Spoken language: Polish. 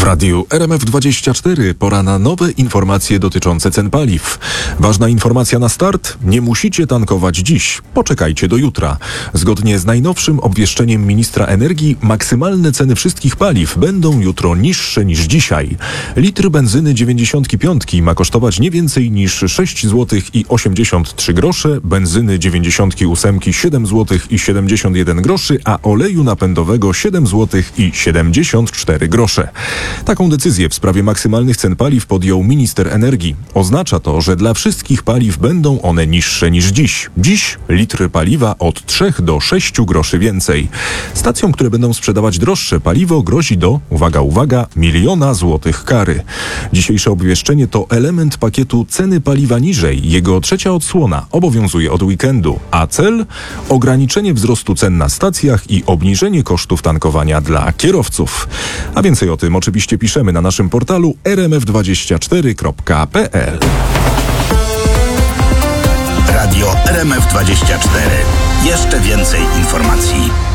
radiu RMF24 pora na nowe informacje dotyczące cen paliw. Ważna informacja na start: nie musicie tankować dziś. Poczekajcie do jutra. Zgodnie z najnowszym obwieszczeniem ministra energii maksymalne ceny wszystkich paliw będą jutro niższe niż dzisiaj. Litr benzyny 95 ma kosztować nie więcej niż 6 zł i 83 grosze, benzyny 98 7 zł i 71 groszy, a oleju napędowego 7 zł i 74 grosze. Taką decyzję w sprawie maksymalnych cen paliw podjął minister energii. Oznacza to, że dla wszystkich paliw będą one niższe niż dziś. Dziś litr paliwa od 3 do 6 groszy więcej. Stacjom, które będą sprzedawać droższe paliwo, grozi do, uwaga, 1 000 000 złotych kary. Dzisiejsze obwieszczenie to element pakietu ceny paliwa niżej. Jego trzecia odsłona obowiązuje od weekendu, a cel? Ograniczenie wzrostu cen na stacjach i obniżenie kosztów tankowania dla kierowców. A więcej o tym oczywiście piszemy na naszym portalu rmf24.pl. Radio RMF24. Jeszcze więcej informacji.